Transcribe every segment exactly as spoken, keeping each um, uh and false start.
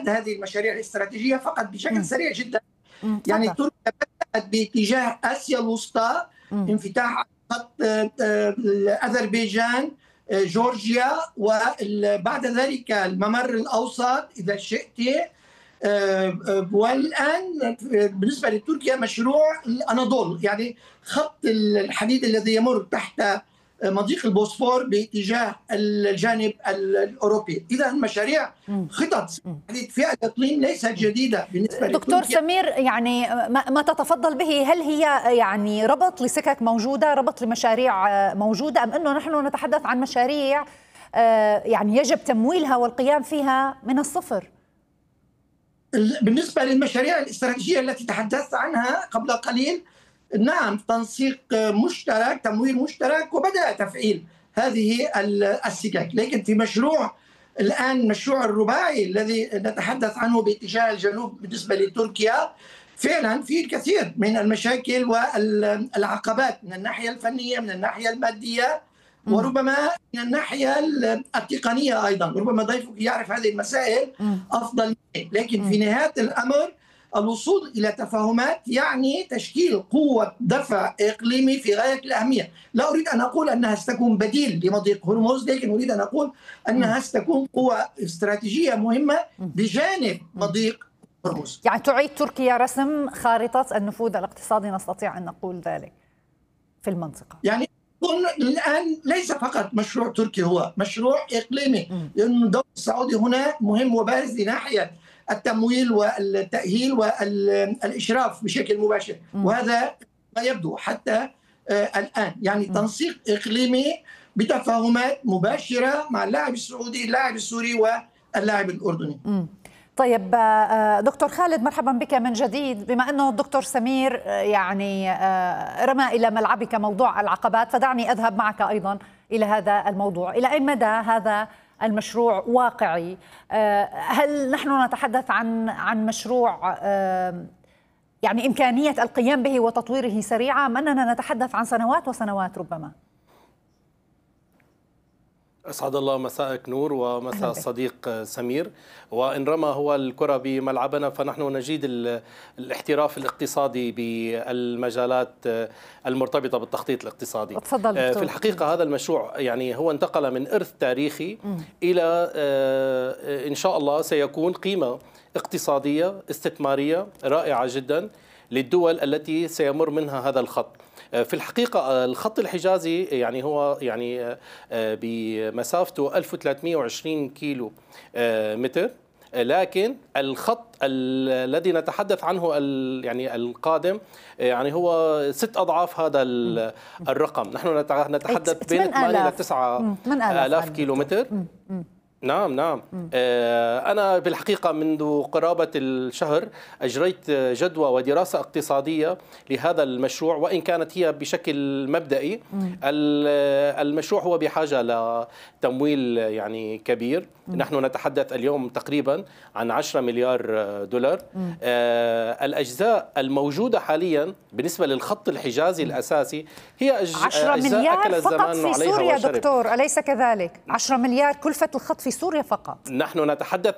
أحد هذه المشاريع الاستراتيجية فقط بشكل م. سريع جدا. م. يعني تركيا بدأت باتجاه آسيا الوسطى، م. انفتاح خط أذربيجان جورجيا، وبعد ذلك الممر الأوسط إذا شئت. والآن بالنسبة لتركيا مشروع الأناضول، يعني خط الحديد الذي يمر تحت مضيق البوسفور باتجاه الجانب الأوروبي. إذا مشاريع خطط في الإقليم ليست جديدة بالنسبة لتركيا. دكتور سمير، يعني ما تتفضل به، هل هي يعني ربط لسكك موجودة، ربط لمشاريع موجودة، أم أنه نحن نتحدث عن مشاريع يعني يجب تمويلها والقيام فيها من الصفر؟ بالنسبة للمشاريع الاستراتيجية التي تحدثت عنها قبل قليل، نعم تنسيق مشترك، تمويل مشترك، وبدأ تفعيل هذه السكك. لكن في مشروع الآن، مشروع الرباعي الذي نتحدث عنه باتجاه الجنوب بالنسبة لتركيا، فعلا في الكثير من المشاكل والعقبات من الناحية الفنية، من الناحية المادية، وربما من الناحية التقنية أيضا. ربما ضيفك يعرف هذه المسائل أفضل مني. لكن في نهاية الأمر الوصول إلى تفاهمات يعني تشكيل قوة دفع إقليمي في غاية الأهمية. لا أريد أن أقول أنها ستكون بديل لمضيق هرمز، لكن أريد أن أقول أنها ستكون قوة استراتيجية مهمة بجانب مضيق هرمز. يعني تعيد تركيا رسم خارطة النفوذ الاقتصادي، نستطيع أن نقول ذلك في المنطقة. يعني الآن ليس فقط مشروع تركي، هو مشروع إقليمي، لأن الدور السعودي هنا مهم وبارز لناحية التمويل والتأهيل والإشراف بشكل مباشر، وهذا ما يبدو حتى الآن. يعني تنسيق إقليمي بتفاهمات مباشرة مع اللاعب السعودي، اللاعب السوري، واللاعب الأردني. طيب دكتور خالد، مرحبا بك من جديد. بما أنه الدكتور سمير يعني رمى إلى ملعبك موضوع العقبات، فدعني أذهب معك أيضا إلى هذا الموضوع. إلى أي مدى هذا المشروع واقعي؟ هل نحن نتحدث عن عن مشروع يعني إمكانية القيام به وتطويره سريعة، أم أننا نتحدث عن سنوات وسنوات ربما؟ أسعد الله مساءك نور ومساء الصديق سمير. وإن رمى هو الكرة بملعبنا فنحن نجيد الاحتراف الاقتصادي بالمجالات المرتبطة بالتخطيط الاقتصادي. تفضل دكتور. في الحقيقة هذا المشروع يعني هو انتقل من إرث تاريخي م. إلى إن شاء الله سيكون قيمة اقتصادية استثمارية رائعة جدا للدول التي سيمر منها هذا الخط. في الحقيقة الخط الحجازي يعني هو يعني بمسافته ألف وثلاثمئة وعشرين كيلو متر، لكن الخط الذي نتحدث عنه يعني القادم يعني هو ست أضعاف هذا الرقم. نحن نتحدث بين ثمانية إلى تسعة آلاف كيلو متر. نعم نعم. أنا بالحقيقة منذ قرابة الشهر أجريت جدوى ودراسة اقتصادية لهذا المشروع، وإن كانت هي بشكل مبدئي. المشروع هو بحاجة لتمويل يعني كبير. نحن نتحدث اليوم تقريبا عن عشرة مليار دولار. الأجزاء الموجودة حاليا بالنسبة للخط الحجازي الأساسي هي عشرة مليار فقط في سوريا دكتور، أليس كذلك؟ عشرة مليار كلفة الخط في سوريا فقط. نحن نتحدث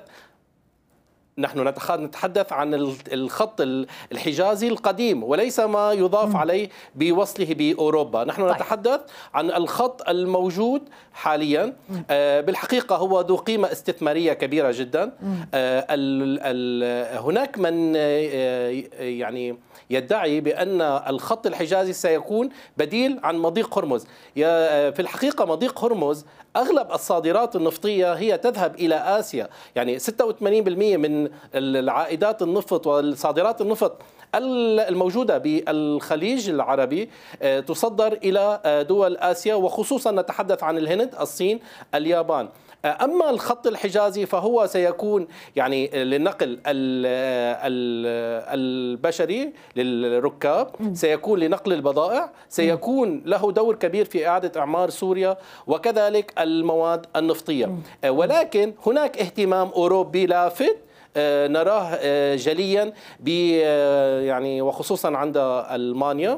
نحن نتحدث عن الخط الحجازي القديم وليس ما يضاف م. عليه بوصله بأوروبا. نحن طيب. نتحدث عن الخط الموجود حاليا. آه بالحقيقة هو ذو قيمة استثمارية كبيرة جدا. آه ال ال هناك من آه يعني يدعي بأن الخط الحجازي سيكون بديل عن مضيق هرمز. في الحقيقة مضيق هرمز أغلب الصادرات النفطية هي تذهب إلى آسيا، يعني ستة وثمانين بالمئة من العائدات النفط والصادرات النفط الموجودة بالخليج العربي تصدر إلى دول آسيا، وخصوصا نتحدث عن الهند، الصين، اليابان. أما الخط الحجازي فهو سيكون يعني للنقل البشري للركاب، سيكون لنقل البضائع، سيكون له دور كبير في إعادة إعمار سوريا، وكذلك المواد النفطية. ولكن هناك اهتمام أوروبي لافت نراه جليا يعني وخصوصا عند ألمانيا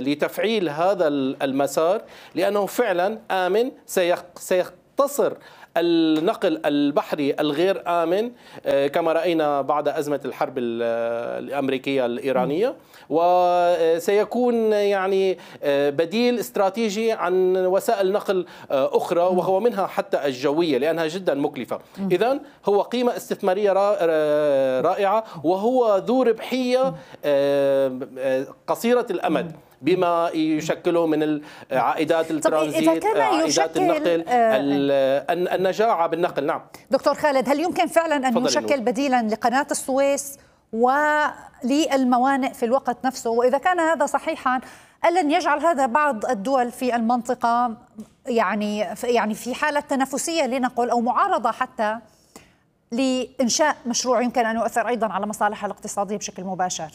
لتفعيل هذا المسار، لأنه فعلا آمن سيختصر النقل البحري الغير آمن كما رأينا بعد أزمة الحرب الأمريكية الإيرانية، وسيكون يعني بديل استراتيجي عن وسائل نقل أخرى وهو منها حتى الجوية لأنها جدا مكلفة. إذن هو قيمة استثمارية رائعة وهو ذو ربحية قصيرة الأمد بما يشكله من عائدات الترانزيت، عائدات النقل، النجاعة بالنقل. نعم دكتور خالد، هل يمكن فعلا أن يشكل بديلا لقناة السويس وللموانئ في الوقت نفسه؟ وإذا كان هذا صحيحا ألن يجعل هذا بعض الدول في المنطقة يعني يعني في حالة تنافسية لنقل أو معارضة حتى لإنشاء مشروع يمكن أن يؤثر أيضا على مصالحها الاقتصادية بشكل مباشر؟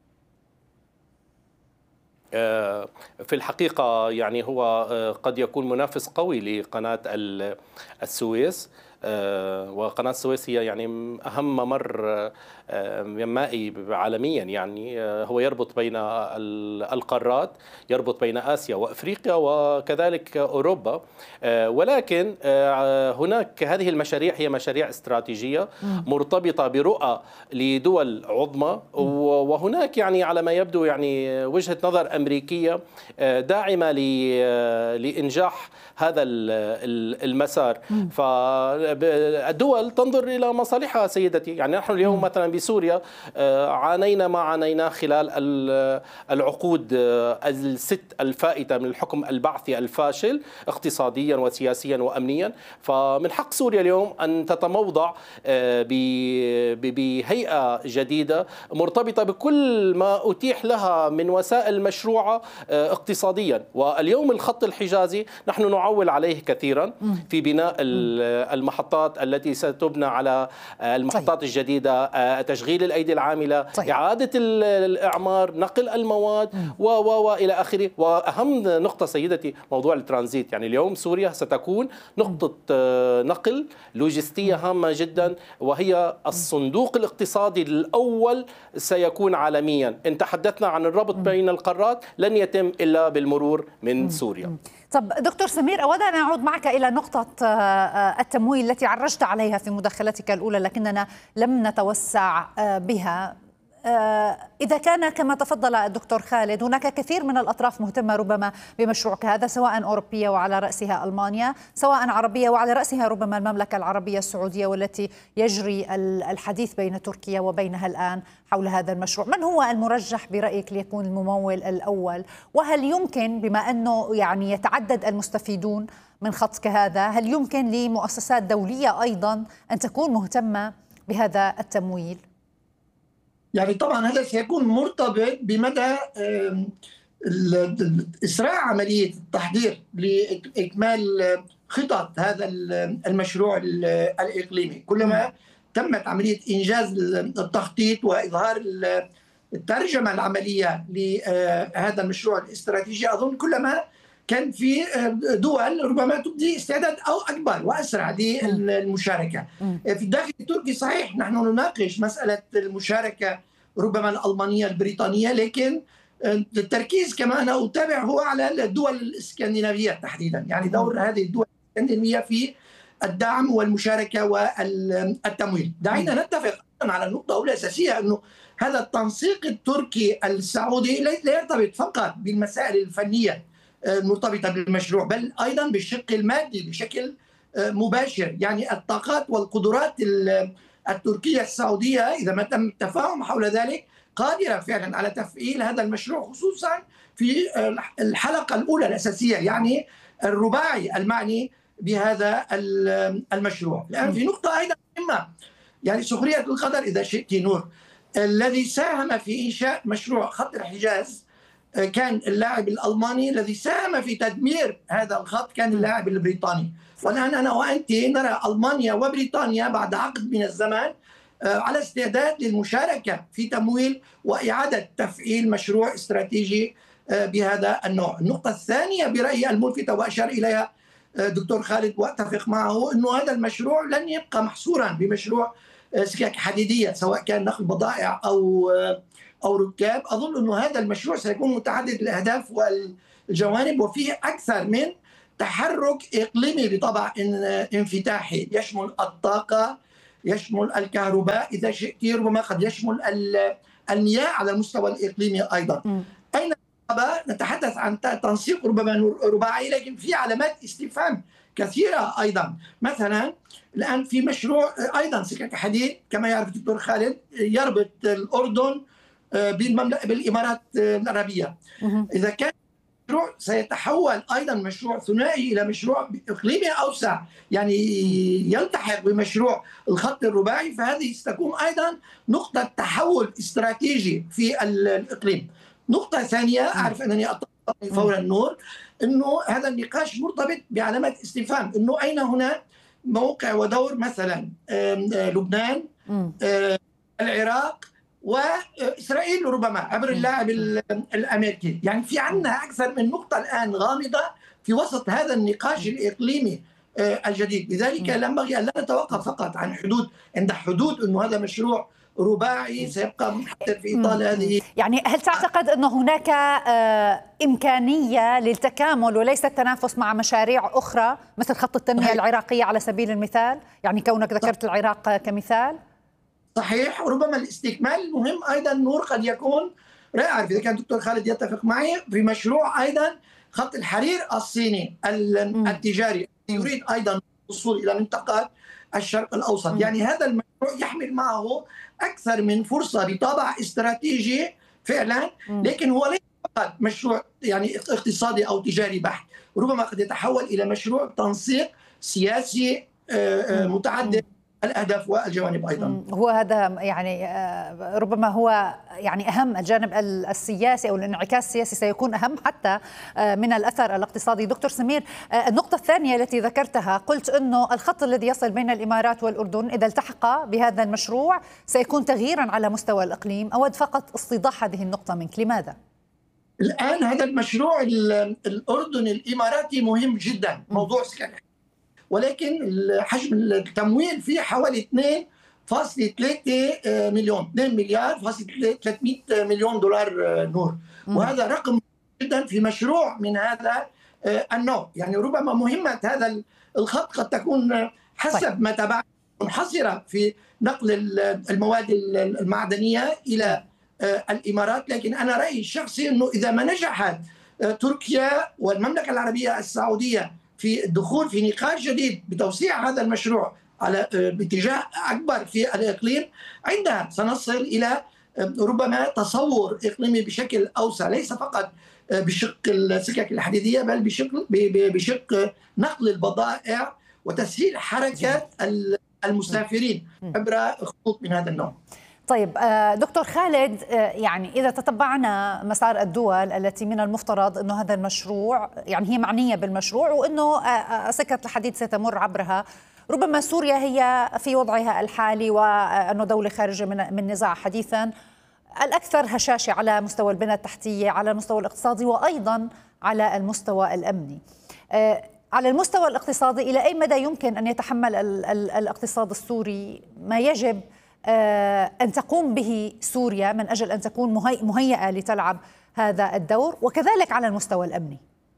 في الحقيقة يعني هو قد يكون منافس قوي لقناة السويس، وقناة السويس هي يعني أهم ممر مائي عالميا، يعني هو يربط بين القارات، يربط بين آسيا وأفريقيا وكذلك أوروبا. ولكن هناك هذه المشاريع هي مشاريع استراتيجية مرتبطة برؤى لدول عظمى، وهناك يعني على ما يبدو يعني وجهة نظر أمريكية داعمة لإنجاح هذا المسار. فالدول تنظر إلى مصالحها سيدتي. يعني نحن اليوم مثلا بسوريا عانينا ما عانيناه خلال العقود الست الفائتة من الحكم البعثي الفاشل اقتصاديا وسياسيا وأمنيا. فمن حق سوريا اليوم أن تتموضع بهيئة جديدة مرتبطة بكل ما أتيح لها من وسائل مشروعة اقتصاديا. واليوم الخط الحجازي نحن نعول عليه كثيرا في بناء المحطات التي ستبنى على المحطات طيب. الجديدة، تشغيل الأيدي العاملة، طيب. إعادة الإعمار، نقل المواد و و وإلى آخره. وأهم نقطة سيدتي موضوع الترانزيت. يعني اليوم سوريا ستكون نقطة نقل لوجستية هامة جدا، وهي الصندوق الاقتصادي الأول سيكون عالميا. إن تحدثنا عن الربط بين القارات لن يتم إلا بالمرور من سوريا. طب دكتور سمير، أود أن أعود معك إلى نقطة التمويل التي عرجت عليها في مداخلتك الأولى لكننا لم نتوسع بها. إذا كان كما تفضل الدكتور خالد هناك كثير من الأطراف مهتمة ربما بمشروع كهذا، سواء أوروبية وعلى رأسها ألمانيا، سواء عربية وعلى رأسها ربما المملكة العربية السعودية، والتي يجري الحديث بين تركيا وبينها الآن حول هذا المشروع. من هو المرجح برأيك ليكون الممول الأول؟ وهل يمكن بما أنه يعني يتعدد المستفيدون من خط كهذا، هل يمكن لمؤسسات دولية أيضا أن تكون مهتمة بهذا التمويل؟ يعني طبعا هذا سيكون مرتبط بمدى إسراع عملية التحضير لإكمال خطط هذا المشروع الإقليمي. كلما تمت عملية إنجاز التخطيط وإظهار الترجمة العملية لهذا المشروع الاستراتيجي، أظن كلما كان في دول ربما تبدي استعداد أو أكبر وأسرع للمشاركة. في الداخل التركي صحيح نحن نناقش مسألة المشاركة ربما الألمانية البريطانية، لكن التركيز كما أنا أتابع هو على الدول الإسكندنافية تحديدا، يعني دور هذه الدول الإسكندنافية في الدعم والمشاركة والتمويل. دعينا نتفق على النقطة الأولى الأساسية أنه هذا التنسيق التركي السعودي لا يرتبط فقط بالمسائل الفنية المرتبطة بالمشروع، بل أيضا بالشق المادي بشكل مباشر. يعني الطاقات والقدرات التركية السعودية إذا ما تم التفاهم حول ذلك قادرة فعلا على تفعيل هذا المشروع، خصوصا في الحلقة الأولى الأساسية، يعني الرباعي المعني بهذا المشروع. الآن في نقطة أيضا مهمة، يعني سخرية القدر إذا شئت نور، الذي ساهم في إنشاء مشروع خط الحجاز كان اللاعب الألماني، الذي ساهم في تدمير هذا الخط كان اللاعب البريطاني. والآن أنا وأنت نرى ألمانيا وبريطانيا بعد عقد من الزمان على استعداد للمشاركة في تمويل وإعادة تفعيل مشروع استراتيجي بهذا النوع. النقطة الثانية برأيي الملفتة وأشار إليها دكتور خالد وأتفق معه، أنه هذا المشروع لن يبقى محصورا بمشروع سكك حديدية سواء كان نقل بضائع أو أو ركاب. أظن أنه هذا المشروع سيكون متعدد الأهداف والجوانب وفيه أكثر من تحرك إقليمي بطبع انفتاحي يشمل الطاقة، يشمل الكهرباء، إذا شئت ربما قد يشمل المياه على المستوى الإقليمي أيضا. م. أين نتحدث عن تنسيق ربما رباعي، لكن في علامات استفهام كثيرة أيضا. مثلا الآن في مشروع أيضا سكك حديد كما يعرف الدكتور خالد يربط الأردن بالمملكة بالإمارات العربية. إذا كان مشروع سيتحول أيضا مشروع ثنائي إلى مشروع إقليمي أوسع، يعني يلتحق بمشروع الخط الرباعي، فهذه ستكون أيضا نقطة تحول استراتيجي في الإقليم. نقطة ثانية أعرف أنني أطلق فور النور، أنه هذا النقاش مرتبط بعلامات استفهام، أنه أين هنا موقع ودور مثلا لبنان، العراق وإسرائيل ربما عبر اللاعب الأمريكي. يعني في عندنا أكثر من نقطة الآن غامضة في وسط هذا النقاش الإقليمي الجديد. لذلك ينبغي أن لا نتوقف فقط عن حدود عند حدود أنه هذا مشروع رباعي سيبقى منحدر في إطار هذه. يعني هل تعتقد أن هناك إمكانية للتكامل وليس التنافس مع مشاريع أخرى مثل خط التنمية العراقية على سبيل المثال، يعني كونك ذكرت العراق كمثال؟ صحيح، وربما الاستكمال مهم أيضا نور قد يكون رائع. إذا كان الدكتور خالد يتفق معي في مشروع أيضا خط الحرير الصيني التجاري يريد أيضا الوصول إلى منطقة الشرق الأوسط. يعني هذا المشروع يحمل معه أكثر من فرصة بطابع استراتيجي فعلا، لكن هو ليس فقط مشروع يعني اقتصادي أو تجاري بحت، ربما قد يتحول إلى مشروع تنسيق سياسي متعدد الأهداف والجوانب أيضا. هو هذا يعني ربما هو يعني أهم الجانب السياسي أو الانعكاس السياسي سيكون أهم حتى من الأثر الاقتصادي. دكتور سمير، النقطة الثانية التي ذكرتها قلت أنه الخط الذي يصل بين الإمارات والأردن إذا التحق بهذا المشروع سيكون تغييرا على مستوى الإقليم. أود فقط استيضاح هذه النقطة منك، لماذا؟ الآن هذا المشروع الأردن الإماراتي مهم جدا، موضوع سكن، ولكن حجم التمويل فيه حوالي اثنين فاصلة ثلاثة مليون اثنين مليار فاصلة ثلاثمئة مليون دولار نور، وهذا رقم جدا في مشروع من هذا النوع. يعني ربما مهمة هذا الخط قد تكون حسب ما تبع منحصرة في نقل المواد المعدنية إلى الإمارات، لكن أنا رأيي الشخصي أنه إذا ما نجحت تركيا والمملكة العربية السعودية في الدخول في نقاش جديد بتوسيع هذا المشروع على باتجاه أكبر في الإقليم، عندها سنصل إلى ربما تصور إقليمي بشكل أوسع، ليس فقط بشق السكك الحديدية بل بشق بشق نقل البضائع وتسهيل حركة المسافرين عبر خطوط من هذا النوع. طيب دكتور خالد، يعني إذا تتبعنا مسار الدول التي من المفترض أنه هذا المشروع يعني هي معنية بالمشروع وأنه سكة الحديد ستمر عبرها، ربما سوريا هي في وضعها الحالي وأنه دولة خارجة من من نزاع حديثا الأكثر هشاشة على مستوى البنى التحتية، على المستوى الاقتصادي وأيضا على المستوى الأمني. على المستوى الاقتصادي إلى أي مدى يمكن أن يتحمل الاقتصاد السوري ما يجب أن تقوم به سوريا من أجل أن تكون مهيئة لتلعب هذا الدور، وكذلك على المستوى الأمني؟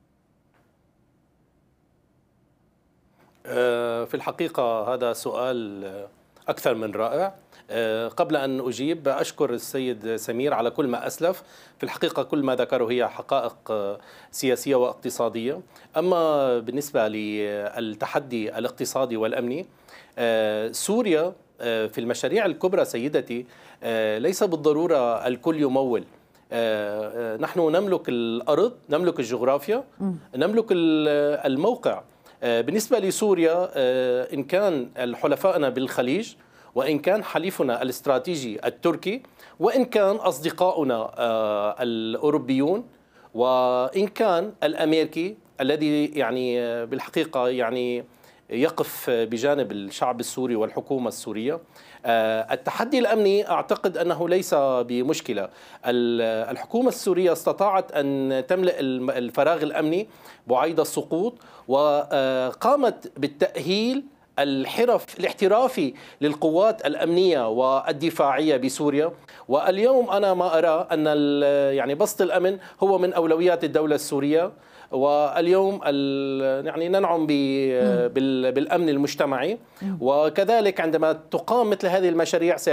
في الحقيقة هذا سؤال أكثر من رائع. قبل أن أجيب أشكر السيد سمير على كل ما أسلف. في الحقيقة كل ما ذكره هي حقائق سياسية واقتصادية. أما بالنسبة للتحدي الاقتصادي والأمني، سوريا في المشاريع الكبرى سيدتي ليس بالضرورة الكل يمول. نحن نملك الأرض، نملك الجغرافيا، نملك الموقع. بالنسبة لسوريا إن كان حلفائنا بالخليج، وإن كان حليفنا الاستراتيجي التركي، وإن كان أصدقاؤنا الأوروبيون، وإن كان الأمريكي الذي يعني بالحقيقة يعني يقف بجانب الشعب السوري والحكومة السورية. التحدي الأمني أعتقد أنه ليس بمشكلة. الحكومة السورية استطاعت أن تملأ الفراغ الأمني بعيد السقوط، وقامت بالتأهيل الحرف الاحترافي للقوات الأمنية والدفاعية بسوريا. واليوم أنا ما أرى أن يعني بسط الأمن هو من أولويات الدولة السورية، واليوم يعني ننعم بالأمن المجتمعي، وكذلك عندما تقام مثل هذه المشاريع